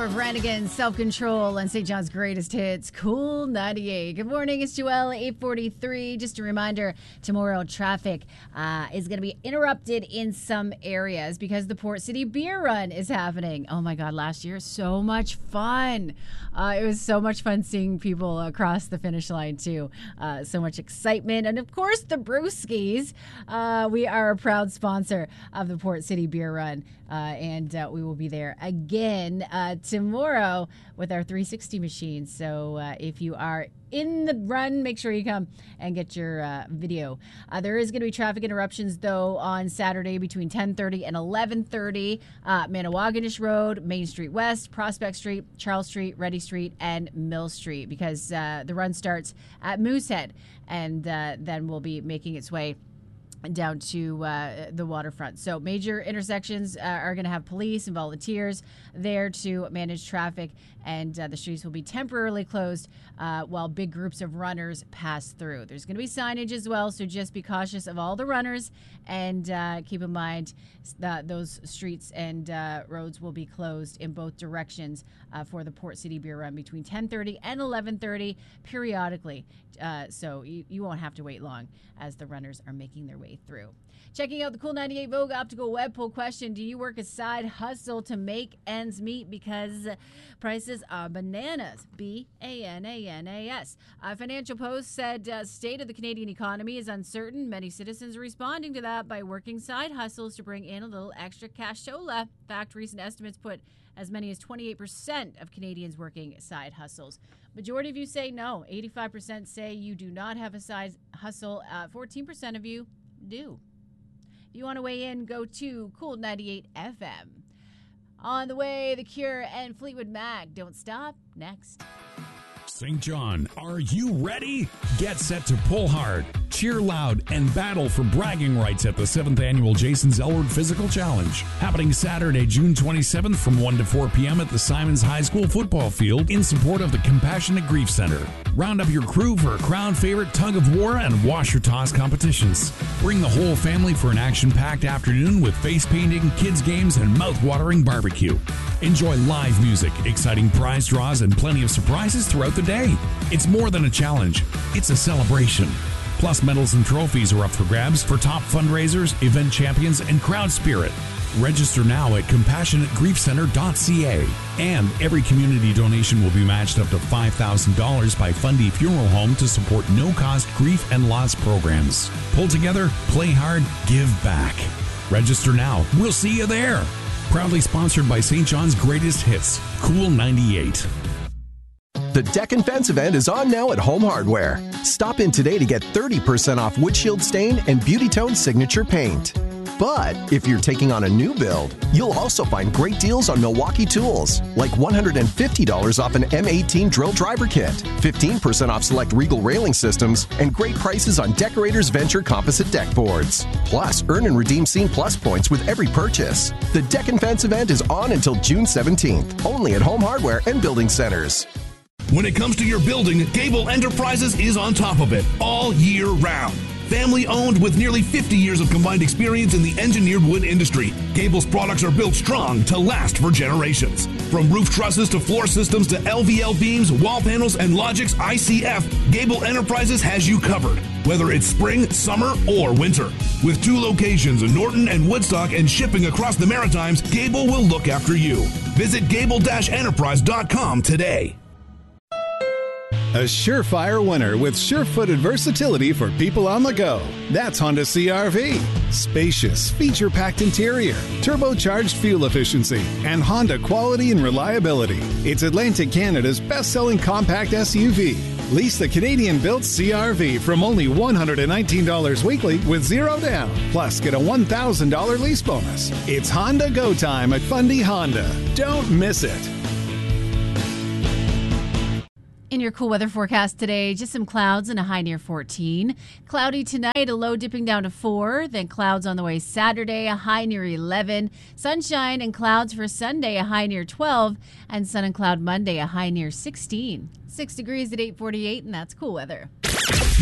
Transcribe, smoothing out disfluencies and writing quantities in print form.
hour of Rannigan Self-Control and St. John's greatest hits, Cool 98. Good morning, it's Joelle, 8:43. Just a reminder, tomorrow traffic is going to be interrupted in some areas because the Port City Beer Run is happening. Oh my God, last year, so much fun. It was so much fun seeing people across the finish line too. So much excitement. And of course, the Brewskis. We are a proud sponsor of the Port City Beer Run. And we will be there again tomorrow with our 360 machine. So if you are in the run, make sure you come and get your video. There is going to be traffic interruptions, though, on Saturday between 10:30 and 11:30. Manawaganish Road, Main Street West, Prospect Street, Charles Street, Reddy Street, and Mill Street, because the run starts at Moosehead and then will be making its way down to the waterfront. So major intersections are going to have police and volunteers there to manage traffic, and the streets will be temporarily closed while big groups of runners pass through. There's going to be signage as well, so just be cautious of all the runners, and keep in mind that those streets and roads will be closed in both directions for the Port City Beer Run between 10:30 and 11:30 periodically. So you won't have to wait long as the runners are making their way through. Checking out the Cool 98 Vogue Optical Web Poll question: do you work a side hustle to make ends meet because prices are bananas? B-A-N-A-N-A-S. Financial Post said state of the Canadian economy is uncertain. Many citizens are responding to that by working side hustles to bring in a little extra cashola. In fact, recent estimates put as many as 28% of Canadians working side hustles. Majority of you say no. 85% say you do not have a side hustle. 14% of you do. If you want to weigh in, go to Cool 98 FM. On the way, The Cure and Fleetwood Mac. Don't stop. Next. St. John, are you ready? Get set to pull hard, cheer loud, and battle for bragging rights at the 7th Annual Jason Zellward Physical Challenge. Happening Saturday, June 27th from 1 to 4 p.m. at the Simons High School football field in support of the Compassionate Grief Center. Round up your crew for a crowd favorite tug of war and washer toss competitions. Bring the whole family for an action-packed afternoon with face painting, kids games, and mouth-watering barbecue. Enjoy live music, exciting prize draws, and plenty of surprises throughout the day. It's more than a challenge, it's a celebration. Plus, medals and trophies are up for grabs for top fundraisers, event champions, and crowd spirit. Register now at compassionategriefcenter.ca. And every community donation will be matched up to $5,000 by Fundy Funeral Home to support no-cost grief and loss programs. Pull together, play hard, give back. Register now. We'll see you there. Proudly sponsored by St. John's greatest hits, Cool 98. The Deck and Fence event is on now at Home Hardware. Stop in today to get 30% off windshield stain and Beauty Tone signature paint. But if you're taking on a new build, you'll also find great deals on Milwaukee tools, like $150 off an M18 drill driver kit, 15% off select Regal railing systems, and great prices on Decorators Venture composite deck boards. Plus, earn and redeem Scene Plus points with every purchase. The Deck and Fence event is on until June 17th, only at Home Hardware and Building Centers. When it comes to your building, Gable Enterprises is on top of it all year round. Family owned with nearly 50 years of combined experience in the engineered wood industry, Gable's products are built strong to last for generations. From roof trusses to floor systems to LVL beams, wall panels, and Logix ICF, Gable Enterprises has you covered, whether it's spring, summer, or winter. With 2 locations in Norton and Woodstock and shipping across the Maritimes, Gable will look after you. Visit gable-enterprise.com today. A surefire winner with sure-footed versatility for people on the go. That's Honda CR-V. Spacious, feature-packed interior, turbocharged fuel efficiency, and Honda quality and reliability. It's Atlantic Canada's best-selling compact SUV. Lease the Canadian-built CR-V from only $119 weekly with 0 down. Plus, get a $1,000 lease bonus. It's Honda Go Time at Fundy Honda. Don't miss it. In your cool weather forecast today, just some clouds and a high near 14. Cloudy tonight, a low dipping down to 4. Then clouds on the way Saturday, a high near 11. Sunshine and clouds for Sunday, a high near 12. And sun and cloud Monday, a high near 16. 6 degrees at 8:48, and that's cool weather.